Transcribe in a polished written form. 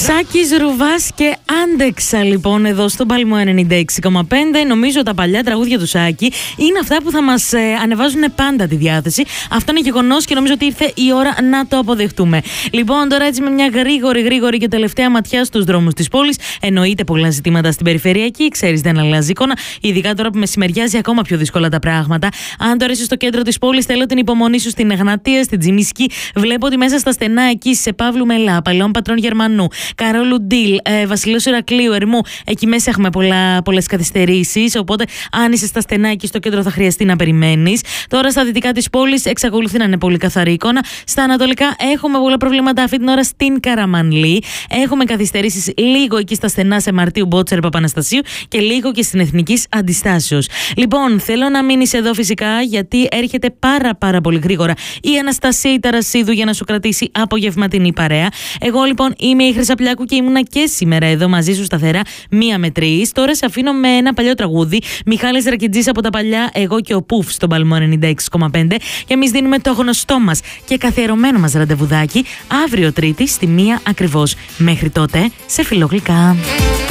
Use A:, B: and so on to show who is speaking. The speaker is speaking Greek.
A: Σάκης Ρουβάς και Άντεξα λοιπόν εδώ στον Παλμό 96,5. Νομίζω τα παλιά τραγούδια του Σάκη είναι αυτά που θα μας ανεβάζουν πάντα τη διάθεση. Αυτό είναι γεγονός και νομίζω ότι ήρθε η ώρα να το αποδεχτούμε. Λοιπόν, τώρα έτσι με μια γρήγορη και τελευταία ματιά στους δρόμους της πόλης. Εννοείται πολλά ζητήματα στην περιφερειακή, ξέρεις, δεν αλλάζει εικόνα. Ειδικά τώρα που μεσημεριάζει ακόμα πιο δύσκολα τα πράγματα. Αν τώρα είσαι στο κέντρο της πόλης, θέλω την υπομονή σου στην Εγνατία, στην Τζιμισκή. Βλέπω ότι μέσα στα στενά εκεί σε Παύλου Μελά, Παλαιών Πατρών Γερμανού, Καρόλου Ντίλ, Βασιλέως Ηρακλείου, Ερμού, εκεί μέσα έχουμε πολλές καθυστερήσεις. Οπότε, αν είσαι στα στενά εκεί στο κέντρο, θα χρειαστεί να περιμένεις. Τώρα στα δυτικά της πόλης εξακολουθεί να είναι πολύ καθαρή εικόνα. Στα ανατολικά έχουμε πολλά προβλήματα αυτή την ώρα στην Καραμανλή. Έχουμε καθυστερήσεις λίγο εκεί στα στενά σε Μαρτίου, Μπότσερ, Παπαναστασίου και λίγο και στην Εθνικής Αντιστάσεως. Λοιπόν, θέλω να μείνεις εδώ φυσικά, γιατί έρχεται πάρα πολύ γρήγορα η Αναστασία η Ταρασίδου για να σου κρατήσει απογευματινή παρέα. Εγώ λοιπόν είμαι η Χρυσαπλιάκου και ήμουνα και σήμερα εδώ μαζί σου σταθερά 1 με 3. Τώρα σε αφήνω με ένα παλιό τραγούδι. Μιχάλης Ρακιτζής από τα παλιά, εγώ και ο Πουφ στον Παλμό 96,5. Και εμείς δίνουμε το γνωστό μας και καθιερωμένο μας ραντεβουδάκι αύριο Τρίτη στη 1 ακριβώς. Μέχρι τότε, σε φιλογλυκά.